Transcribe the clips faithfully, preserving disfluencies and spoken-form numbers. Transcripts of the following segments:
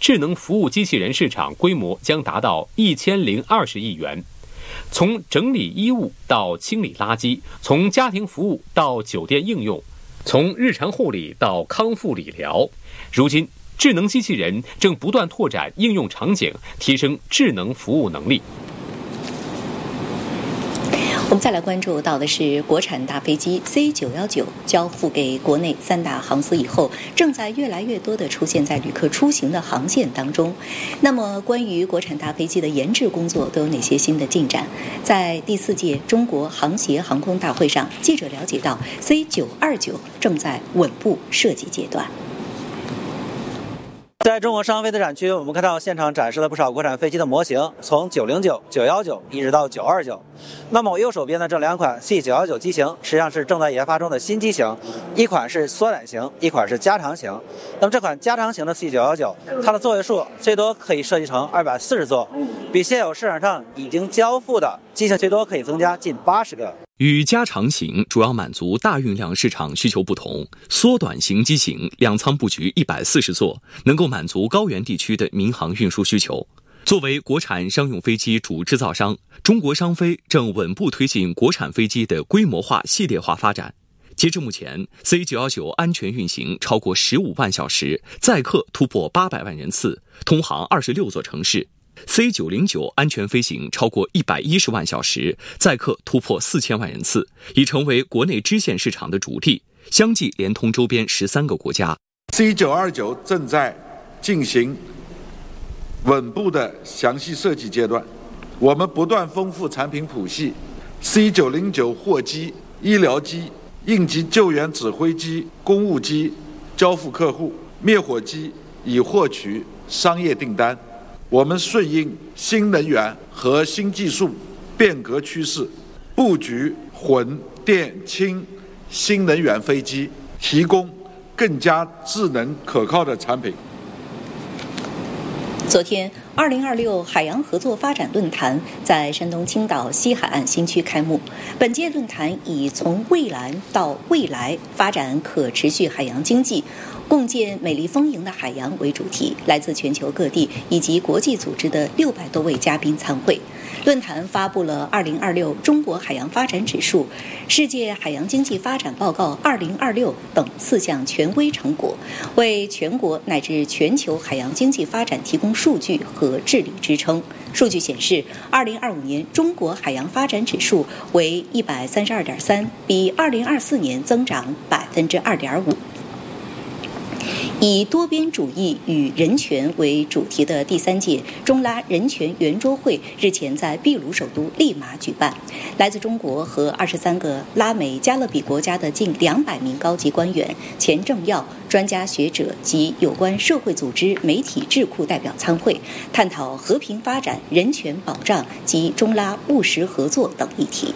智能服务机器人市场规模将达到一千零二十亿元。从整理衣物到清理垃圾，从家庭服务到酒店应用，从日常护理到康复理疗，如今智能机器人正不断拓展应用场景，提升智能服务能力。 我们再来关注到的是国产大飞机 C 九一九 交付给国内三大航司以后，正在越来越多地出现在旅客出行的航线当中。那么关于国产大飞机的研制工作都有哪些新的进展？在第四届中国航协航空大会上，记者了解到 C 九二九 正在稳步设计阶段。 在中国商飞的展区，我们看到现场展示了不少国产飞机的模型，从九零九、九一九一直到九二九。那么我右手边的这两款 C 九一九机型实际上是正在研发中的新机型，一款是缩短型，一款是加长型。那么这款加长型的 C 九一九，它的座位数最多可以设计成二百四十座，比现有市场上已经交付的机型最多可以增加近八十个。 与加长型主要满足大运量市场需求不同，缩短型机型两舱布局一百四十座，能够满足高原地区的民航运输需求。作为国产商用飞机主制造商，中国商飞正稳步推进国产飞机的规模化、系列化发展。截至目前 ，C 九一九 安全运行超过十五万小时，载客突破八百万人次，通航二十六座城市。C 九零九 安全飞行超过一百一十万小时，载客突破四千万人次，已成为国内支线市场的主力，相继连通周边十三个国家。 C 九二九 正在进行稳步的详细设计阶段，我们不断丰富产品谱系。C 九零九 货机、医疗机、应急救援指挥机、公务机交付客户，灭火机已获取商业订单。我们顺应新能源和新技术变革趋势，布局混电氢新能源飞机，提供更加智能可靠的产品。 昨天，二零二六海洋合作发展论坛在山东青岛西海岸新区开幕。本届论坛以从蔚蓝到未来发展可持续海洋经济，共建美丽丰盈的海洋为主题，来自全球各地以及国际组织的六百多位嘉宾参会。论坛发布了二零二六中国海洋发展指数、世界海洋经济发展报告二零二六等四项权威成果，为全国乃至全球海洋经济发展提供数据和治理支撑。数据显示，二零二五年中国海洋发展指数为一百三十二点三，比二零二四年增长百分之二点五。以多边主义与人权为主题的第三届中拉人权圆桌会日前在秘鲁首都利马举办，来自中国和二十三个拉美加勒比国家的近两百名高级官员、前政要、专家学者及有关社会组织、媒体智库代表参会，探讨和平发展、人权保障及中拉务实合作等议题。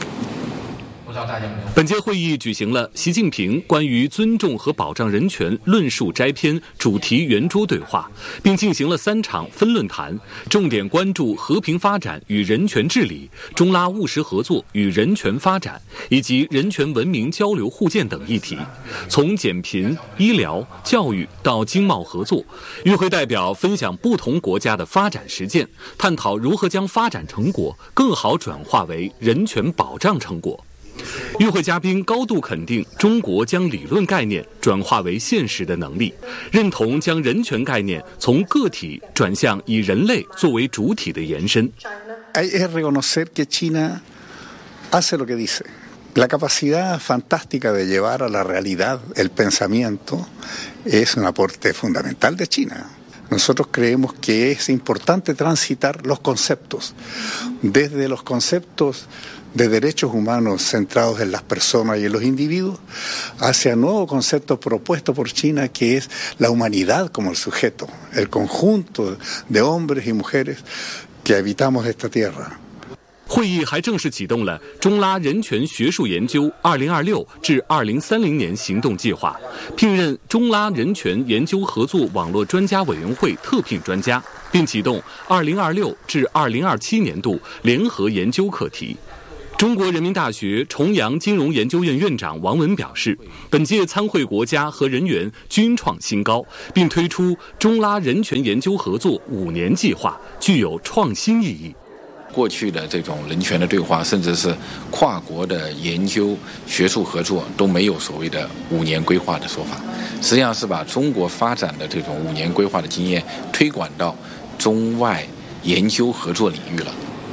本届会议举行了习近平关于尊重和保障人权论述摘篇主题圆桌对话，并进行了三场分论坛，重点关注和平发展与人权治理、中拉务实合作与人权发展以及人权文明交流互鉴等议题。从减贫、医疗、教育到经贸合作，与会代表分享不同国家的发展实践，探讨如何将发展成果更好转化为人权保障成果。与会嘉宾高度肯定中国将理论概念转化为现实的能力，认同将人权概念从个体转向以人类作为主体的延伸。 Hay que reconocer que China hace lo que dice. La capacidad fantástica de llevar a la realidad el pensamiento es un aporte fundamental de China.Nosotros creemos que es importante transitar los conceptos, desde los conceptos de derechos humanos centrados en las personas y en los individuos, hacia nuevo concepto propuesto por China, que es la humanidad como el sujeto, el conjunto de hombres y mujeres que habitamos esta tierra. 会议还正式启动了中拉人权学术研究二零二六至二零三零年行动计划，聘任中拉人权研究合作网络专家委员会特聘专家，并启动二零二六至二零二七年度联合研究课题。 中国人民大学重阳金融研究院院长王文表示，本届参会国家和人员均创新高，并推出中拉人权研究合作五年计划，具有创新意义。 过去的这种人权的对话，甚至是跨国的研究、学术合作，都没有所谓的五年规划的说法。实际上是把中国发展的这种五年规划的经验推广到中外研究合作领域了。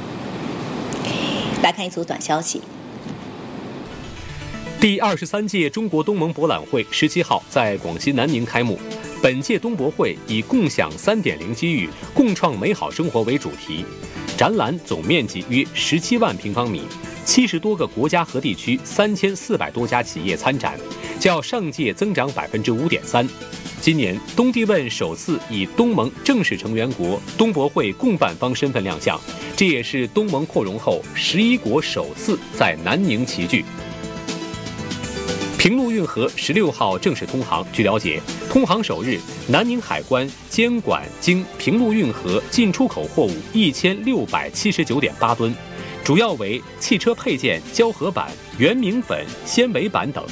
来看一组短消息。 第二十三届中国东盟博览会十七号在广西南宁开幕。本届东博会以共享 三点零 机遇，共创美好生活为主题。展览总面积约十七万平方米，七十多个国家和地区，三千四百多家企业参展，较上届增长百分之五点三。今年东帝汶首次以东盟正式成员国、东博会共办方身份亮相，这也是东盟扩容后十一国首次在南宁齐聚。平陆运河十六号正式通航。据了解，通航首日，南宁海关监管经平陆运河进出口货物一千六百七十九点八吨，主要为汽车配件、胶合板、原明粉、纤维板等。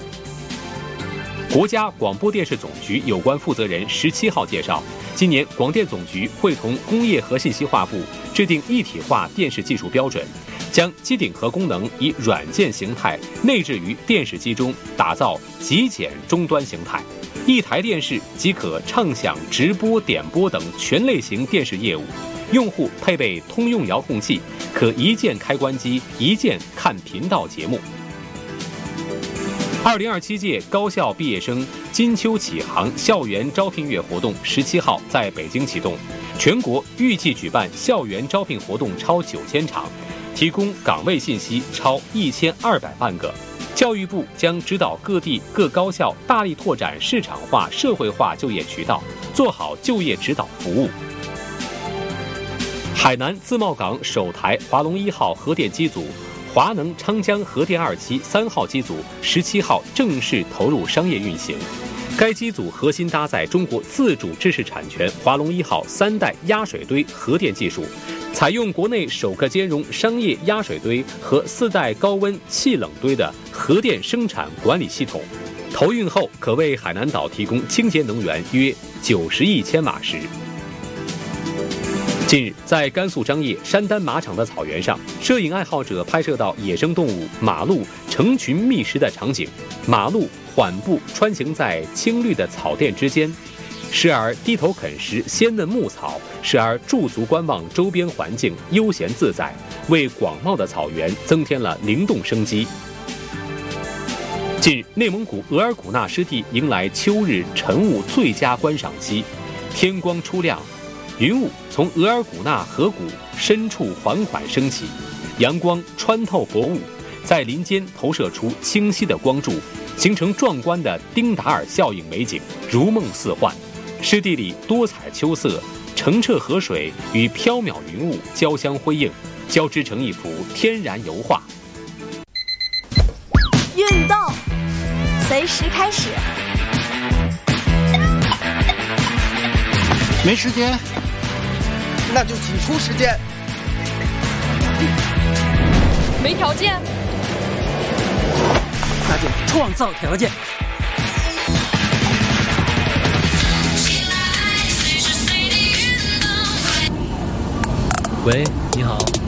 国家广播电视总局有关负责人十七号介绍，今年广电总局会同工业和信息化部制定一体化电视技术标准，将机顶盒功能以软件形态内置于电视机中，打造极简终端形态。一台电视即可畅享直播、点播等全类型电视业务。用户配备通用遥控器，可一键开关机，一键看频道节目。二零二七届高校毕业生金秋启航校园招聘月活动十七号在北京启动，全国预计举办校园招聘活动超九千场，提供岗位信息超一千二百万个。教育部将指导各地各高校大力拓展市场化、社会化就业渠道，做好就业指导服务。海南自贸港首台华龙一号核电机组、华能昌江核电二期三号机组十七号正式投入商业运行。该机组核心搭载中国自主知识产权华龙一号三代压水堆核电技术，采用国内首个兼容商业压水堆和四代高温气冷堆的核电生产管理系统。投运后可为海南岛提供清洁能源约九十亿千瓦时。近日，在甘肃张掖山丹马场的草原上，摄影爱好者拍摄到野生动物马鹿成群觅食的场景。马鹿缓步穿行在青绿的草甸之间，时而低头啃食鲜嫩牧草，时而驻足观望周边环境，悠闲自在，为广袤的草原增添了灵动生机。近日，内蒙古额尔古纳湿地迎来秋日晨雾最佳观赏期，天光初亮，云雾从额尔古纳河谷深处缓缓升起，阳光穿透薄雾，在林间投射出清晰的光柱，形成壮观的丁达尔效应美景，如梦似幻。湿地里多彩秋色，澄澈河水与缥缈云雾交相辉映，交织成一幅天然油画。 运动随时开始。 没时间，那就挤出时间。 没条件， 那就创造条件。 喂，你好。